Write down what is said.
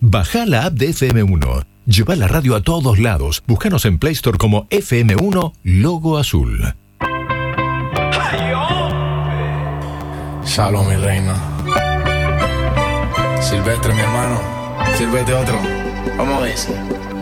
Baja la app de FM1. Lleva la radio a todos lados. Búscanos en Play Store como FM1 Logo Azul. Shalom, mi reina. Silvestre, mi hermano. Sírvete otro. ¿Cómo es?